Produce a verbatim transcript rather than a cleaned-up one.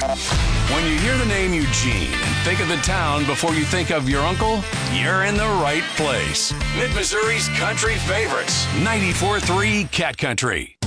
When you hear the name Eugene and think of the town before you think of your uncle, you're in the right place. Mid-Missouri's country favorites, ninety-four point three Cat Country.